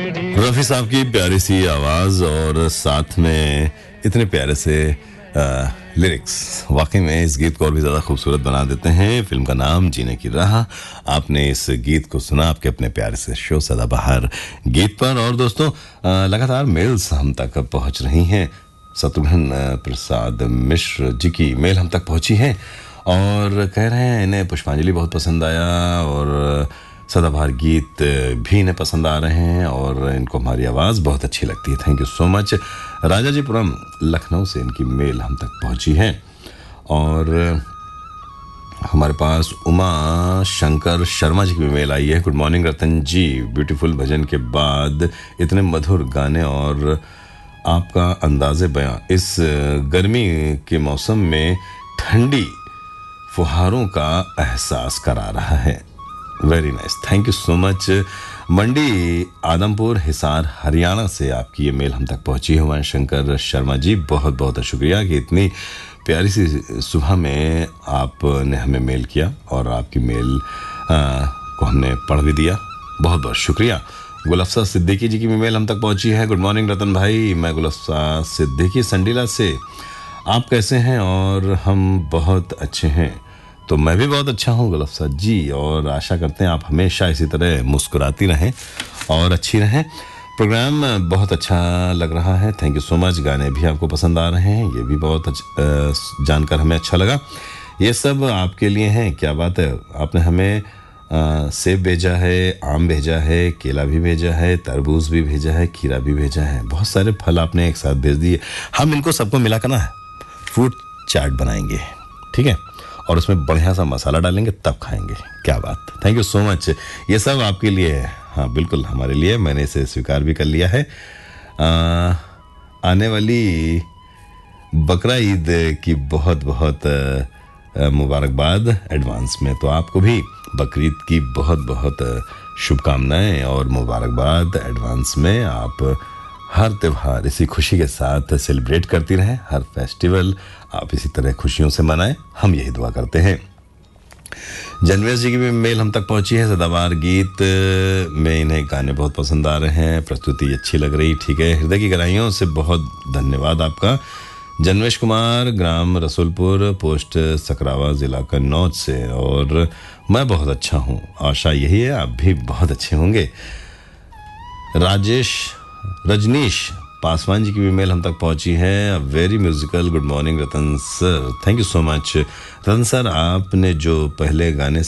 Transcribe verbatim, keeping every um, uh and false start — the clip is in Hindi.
रफी साहब की प्यारी सी आवाज और साथ में इतने प्यारे से आ, लिरिक्स वाकई में इस गीत को और भी ज्यादा खूबसूरत बना देते हैं। फिल्म का नाम जीने की राह। आपने इस गीत को सुना आपके अपने प्यारे से शो सदाबहार गीत पर। और दोस्तों आ, लगातार मेल्स हम तक पहुंच रही हैं। शत्रुघ्न प्रसाद मिश्र जी की मेल हम तक पहुंची है और कह रहे हैं इन्हें पुष्पांजलि बहुत पसंद आया और सदाबहार गीत भी इन्हें पसंद आ रहे हैं और इनको हमारी आवाज़ बहुत अच्छी लगती है। Thank you so much. Rajajipuram Lucknow से इनकी मेल हम तक पहुंची है और हमारे पास उमा शंकर शर्मा जी की भी मेल आई है। गुड मॉर्निंग रतन जी, ब्यूटीफुल भजन के बाद इतने मधुर गाने और आपका अंदाज़े बयां इस गर्मी के मौसम में ठंडी फुहारों का एहसास करा रहा है। Very nice, thank you so much. मंडी आदमपुर हिसार हरियाणा से आपकी ये मेल हम तक पहुंची है उमा शंकर शर्मा जी। बहुत बहुत शुक्रिया कि इतनी प्यारी सी सुबह में आपने हमें मेल किया और आपकी मेल आ, को हमने पढ़ भी दिया। बहुत बहुत शुक्रिया। गुलफ्सा सिद्दीकी जी की भी मेल हम तक पहुंची है। गुड मॉर्निंग रतन भाई, मैं गुलफ्सा सिद्दीकी संडीला से। आप कैसे हैं? और हम बहुत अच्छे हैं। तो मैं भी बहुत अच्छा हूँ गुलफ्सा जी और आशा करते हैं आप हमेशा इसी तरह मुस्कुराती रहें और अच्छी रहें। प्रोग्राम बहुत अच्छा लग रहा है, थैंक यू सो मच। गाने भी आपको पसंद आ रहे हैं, ये भी बहुत अच्छा, जानकर हमें अच्छा लगा। ये सब आपके लिए हैं, क्या बात है। आपने हमें आ, सेब भेजा है, आम भेजा है, केला भी भेजा है, तरबूज भी भेजा है, खीरा भी भेजा है। बहुत सारे फल आपने एक साथ भेज दिए। हम इनको सबको मिलाकर ना फ्रूट चाट बनाएंगे, ठीक है, और उसमें बढ़िया सा मसाला डालेंगे तब खाएंगे। क्या बात, थैंक यू सो मच। ये सब आपके लिए है। हाँ बिल्कुल हमारे लिए, मैंने इसे स्वीकार भी कर लिया है। आ, आने वाली बकरा ईद की बहुत बहुत मुबारकबाद एडवांस में। तो आपको भी बकरीद की बहुत बहुत शुभकामनाएं और मुबारकबाद एडवांस में। आप हर त्यौहार इसी खुशी के साथ सेलिब्रेट करती रहें, हर फेस्टिवल आप इसी तरह खुशियों से मनाएं, हम यही दुआ करते हैं। जनवेश जी की भी मेल हम तक पहुंची है। सदाबहार गीत में इन्हें गाने बहुत पसंद आ रहे हैं, प्रस्तुति अच्छी लग रही, ठीक है। हृदय की गहराइयों से बहुत धन्यवाद आपका। जनवेश कुमार, ग्राम रसूलपुर, पोस्ट सकरावा, जिला कन्नौज से। और मैं बहुत अच्छा हूँ, आशा यही है आप भी बहुत अच्छे होंगे। राजेश रजनीश पासवान जी की भी मेल हम तक पहुंची है। Very musical, good morning Ratan sir, thank you so much. Ratan sir, आपने जो पहले गाने